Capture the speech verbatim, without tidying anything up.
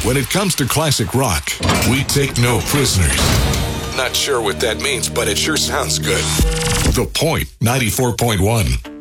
When it comes to classic rock, we take no prisoners. Not sure what that means, but it sure sounds good. The Point ninety-four point one.